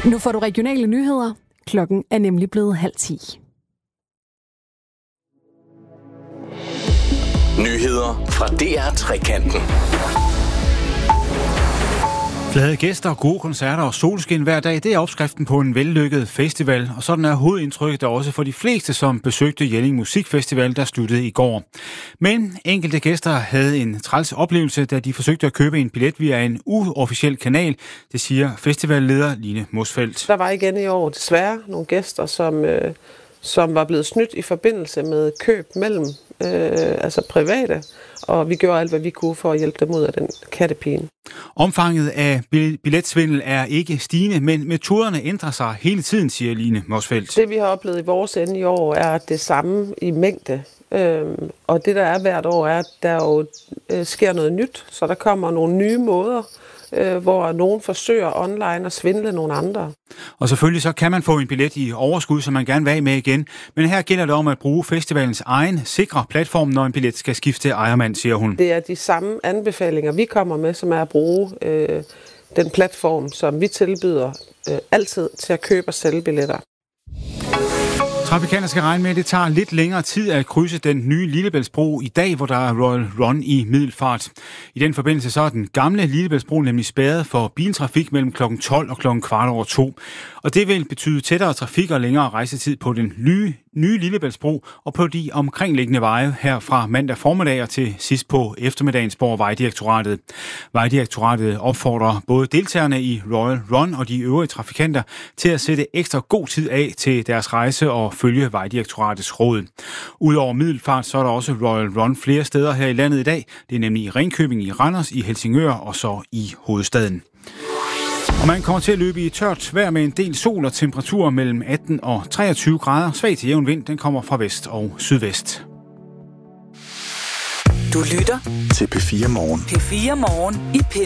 Nu får du regionale nyheder. Klokken er nemlig blevet 9:30. Nyheder fra DR Trekanten. Flade gæster, gode koncerter og solskin hver dag, det er opskriften på en vellykket festival. Og sådan er hovedindtrykket der også for de fleste, som besøgte Jelling Musikfestival, der sluttede i går. Men enkelte gæster havde en træls oplevelse, da de forsøgte at købe en billet via en uofficiel kanal. Det siger festivalleder Line Mosfeldt. Der var igen i år desværre nogle gæster, som var blevet snydt i forbindelse med køb mellem altså private, og vi gjorde alt, hvad vi kunne for at hjælpe dem ud af den kattepine. Omfanget af billetsvindel er ikke stigende, men metoderne ændrer sig hele tiden, siger Line Mosfeldt. Det vi har oplevet i vores ende i år er det samme i mængde, og det der er hvert år er, at der jo sker noget nyt, så der kommer nogle nye måder, hvor nogen forsøger online at svindle nogle andre. Og selvfølgelig så kan man få en billet i overskud, som man gerne vil af med igen. Men her gælder det om at bruge festivalens egen sikre platform, når en billet skal skifte ejermand, siger hun. Det er de samme anbefalinger, vi kommer med, som er at bruge den platform, som vi tilbyder altid til at købe og sælge billetter. Trafikanter skal regne med, at det tager lidt længere tid at krydse den nye Lillebæltsbro i dag, hvor der er Royal Run i Middelfart. I den forbindelse så er den gamle Lillebæltsbro nemlig spærret for biltrafik mellem kl. 12 og kl. 2:15. Og det vil betyde tættere trafik og længere rejsetid på den nye Lillebæltsbro og på de omkringliggende veje her fra mandag formiddag og til sidst på eftermiddagen, spår Vejdirektoratet. Vejdirektoratet opfordrer både deltagerne i Royal Run og de øvrige trafikanter til at sætte ekstra god tid af til deres rejse og følge Vejdirektoratets råd. Udover Middelfart, så er der også Royal Run flere steder her i landet i dag. Det er nemlig i Ringkøbing, i Randers, i Helsingør og så i hovedstaden. Og man kommer til at løbe i tørt vejr med en del sol og temperaturer mellem 18 og 23 grader. Svag til jævn vind, den kommer fra vest og sydvest. Du lytter til P4 Morgen. P4 Morgen i